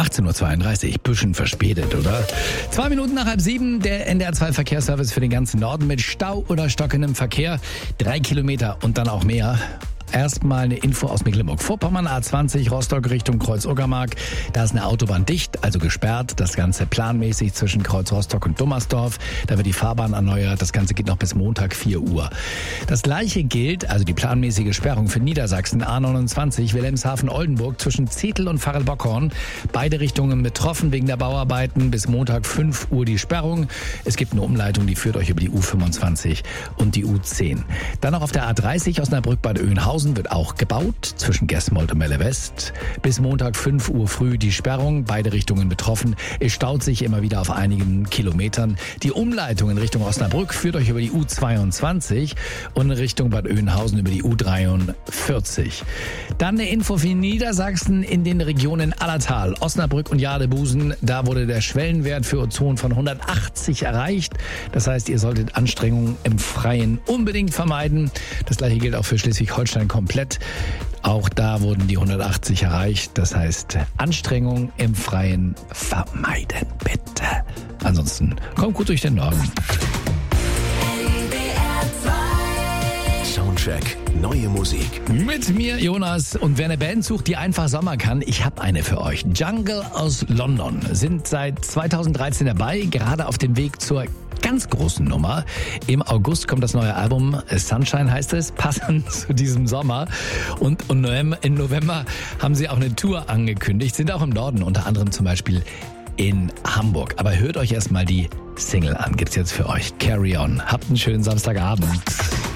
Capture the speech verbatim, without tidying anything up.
achtzehn Uhr zweiunddreißig, bisschen verspätet, oder? Zwei Minuten nach halb sieben, der N D R zwei Verkehrsservice für den ganzen Norden mit Stau oder stockendem Verkehr. Drei Kilometer und dann auch mehr. Erstmal eine Info aus Mecklenburg-Vorpommern, A zwanzig, Rostock Richtung Kreuz-Uckermark. Da ist eine Autobahn dicht, also gesperrt. Das Ganze planmäßig zwischen Kreuz-Rostock und Dummersdorf. Da wird die Fahrbahn erneuert. Das Ganze geht noch bis Montag vier Uhr. Das Gleiche gilt, also die planmäßige Sperrung für Niedersachsen, A neunundzwanzig, Wilhelmshaven-Oldenburg zwischen Zetel und Varel-Bockhorn. Beide Richtungen betroffen wegen der Bauarbeiten. Bis Montag fünf Uhr die Sperrung. Es gibt eine Umleitung, die führt euch über die U fünfundzwanzig und die U zehn. Dann noch auf der A dreißig Osnabrück-Bad Oeynhausen wird auch gebaut, zwischen Gesmold und Melle West. Bis Montag fünf Uhr früh die Sperrung, beide Richtungen betroffen. Es staut sich immer wieder auf einigen Kilometern. Die Umleitung in Richtung Osnabrück führt euch über die U zweiundzwanzig und in Richtung Bad Oeynhausen über die U dreiundvierzig. Dann eine Info für Niedersachsen in den Regionen Allertal, Osnabrück und Jadebusen. Da wurde der Schwellenwert für Ozon von hundertachtzig erreicht. Das heißt, ihr solltet Anstrengungen im Freien unbedingt vermeiden. Das gleiche gilt auch für Schleswig-Holstein komplett. Auch da wurden die hundertachtzig erreicht. Das heißt, Anstrengung im Freien vermeiden, bitte. Ansonsten kommt gut durch den Norden. Soundcheck, neue Musik. Mit mir, Jonas. Und wer eine Band sucht, die einfach Sommer kann, ich habe eine für euch. Jungle aus London sind seit zweitausenddreizehn dabei, gerade auf dem Weg zur ganz großen Nummer. Im August kommt das neue Album, Sunshine heißt es, passend zu diesem Sommer. Und im November haben sie auch eine Tour angekündigt, sind auch im Norden, unter anderem zum Beispiel in Hamburg. Aber hört euch erstmal die Single an, gibt's jetzt für euch. Carry On. Habt einen schönen Samstagabend.